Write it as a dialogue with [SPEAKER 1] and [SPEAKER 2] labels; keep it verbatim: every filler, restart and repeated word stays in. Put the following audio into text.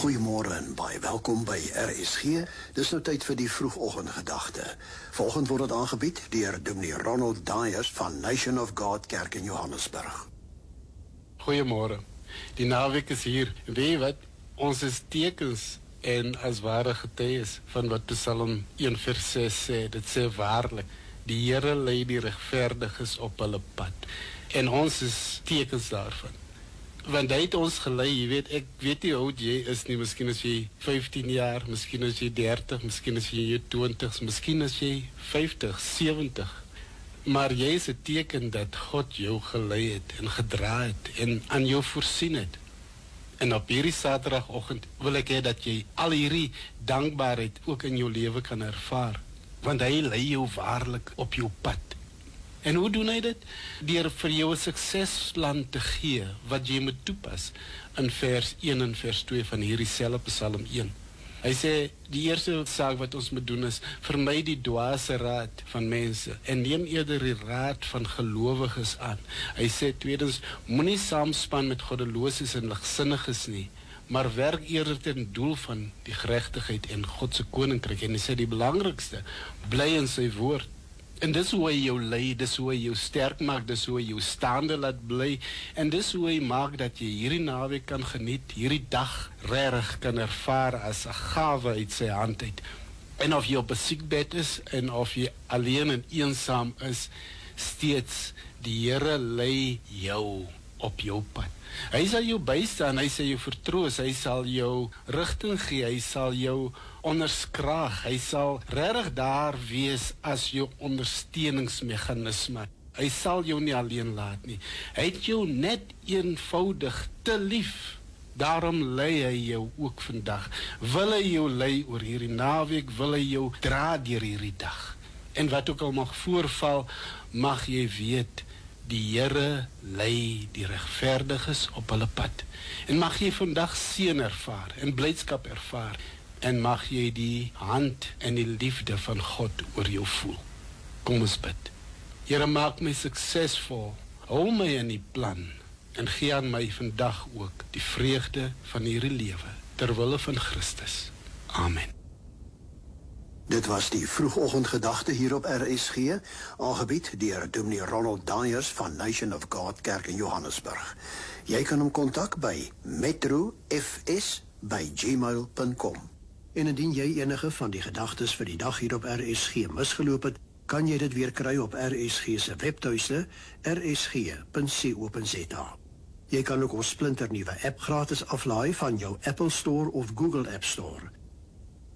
[SPEAKER 1] Goeiemôre en baie welkom by R S G. Dis nou tyd vir die vroegoggendgedagte. Volgende word dit aangebied deur Dominee Ronald Dyers van Nation of God Kerk in Johannesburg.
[SPEAKER 2] Goeiemôre. Die naweek is hier. Weet jy wat? Ons is tekens en as ware getuies van wat Psalm een vers ses sê. Dit sê waarlik, die Here lei die regverdiges op hulle pad. En ons is tekens daarvan. Want hy het ons gelei, jy weet, ek weet nie hoe oud jy is nie, miskien is jy vyftien jaar, miskien is jy dertig, miskien is jy twintig, miskien is jy vyftig, sewentig. Maar jy is 'n teken dat God jou gelei het en gedra het en aan jou voorsien het. En op hierdie Saterdagoggend wil ek hê dat jy al hierdie dankbaarheid ook in jou lewe kan ervaar. Want hy lei jou waarlik op jou pad. En hoe doen hy dit? Deur vir jou 'n suksesland te gee, wat jy moet toepas in vers een en vers twee van hierdie selfde Psalm een. Hy sê, die eerste saak wat ons moet doen is, vermy die dwaase raad van mense, en neem eerder die raad van gelowiges aan. Hy sê, tweedens, moenie saamspan met goddeloses en ligsinniges nie, maar werk eerder ten doel van die geregtigheid en God se koninkryk. En hy sê, die belangrikste, bly in sy woord. En dis hoe hy jou lei, dis hoe hy jou sterk maak, dis hoe hy jou staande laat bly, en dis hoe hy maak dat jy hierdie naweek kan geniet, hierdie dag regtig kan ervaar as 'n gawe uit sy hand uit. En of jy op 'n siekbed is, en of jy alleen en eensaam is, steeds, die Here lei jou op jou pad. Hy sal jou bystaan, hy sal jou vertroos, hy sal jou rigting gee, hy sal jou onderskraag, hy sal regtig daar wees as jou ondersteuningsmeganisme. Hy sal jou nie alleen laat nie. Hy het jou net eenvoudig te lief. Daarom lei hy jou ook vandag. Wil hy jou lei oor hierdie naweek, wil hy jou dra deur hierdie dag. En wat ook al mag voorval, mag jy weet, die Here lei die regverdiges op hulle pad. En mag jy vandag seën ervaar en blydskap ervaar. En mag jy die hand en die liefde van God oor jou voel. Kom ons bid. Here, maak my suksesvol. Hou my in die plan. En gee aan my vandag ook die vreugde van hierdie lewe, ter wille van Christus. Amen.
[SPEAKER 1] Dit was die vroegoggendgedagte hier op R S G, aangebied deur Dominee Ronald Dyers van Nation of God Kerk in Johannesburg. Jy kan hom kontak by metro f s by gmail punt com. En indien jy enige van die gedagtes vir die dag hier op R S G misgeloop het, kan jy dit weer kry op R S G se webtuiste r s g punt co punt z a. Jy kan ook ons splinternuwe app gratis aflaai van jou Apple Store of Google App Store.